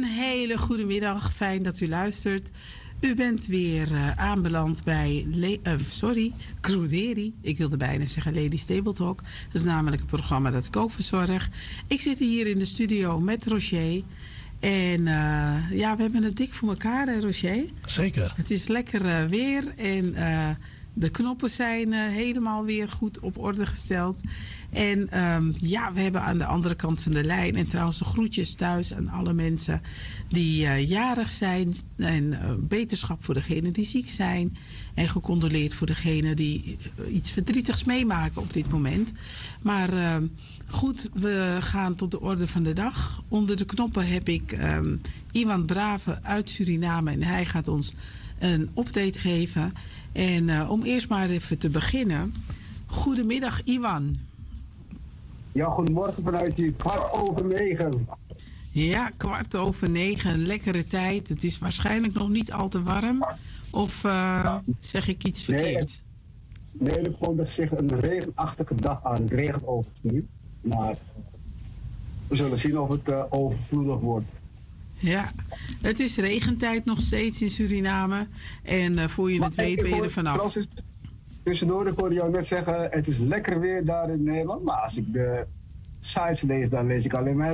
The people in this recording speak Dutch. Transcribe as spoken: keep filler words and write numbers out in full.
hele goede middag. Fijn dat u luistert. U bent weer uh, aanbeland bij Le- uh, sorry, Cruderi. Ik wilde bijna zeggen Lady Stable Talk. Dat is namelijk een programma dat ik ook verzorg. Ik zit hier in de studio met Roger. En uh, ja, we hebben het dik voor elkaar, hè, Roger? Zeker. Het is lekker uh, weer en uh, de knoppen zijn uh, helemaal weer goed op orde gesteld. En um, ja, we hebben aan de andere kant van de lijn... en trouwens de groetjes thuis aan alle mensen die uh, jarig zijn... en uh, beterschap voor degenen die ziek zijn... en gecondoleerd voor degenen die uh, iets verdrietigs meemaken op dit moment. Maar uh, goed, we gaan tot de orde van de dag. Onder de knoppen heb ik um, Iwan Brave uit Suriname... en hij gaat ons een update geven. En uh, om eerst maar even te beginnen... Goedemiddag, Iwan. Ja, goedemorgen vanuit hier, kwart over negen. Ja, kwart over negen, lekkere tijd. Het is waarschijnlijk nog niet al te warm. Of uh, zeg ik iets verkeerd? Nee, nee, er komt zich een regenachtige dag aan. Het regent overigens nu. Maar we zullen zien of het uh, overvloedig wordt. Ja, het is regentijd nog steeds in Suriname. En uh, voor je het weet ben je er vanaf. Tussendoor, ik hoorde jou net zeggen, het is lekker weer daar in Nederland. Maar als ik de sites lees, dan lees ik alleen maar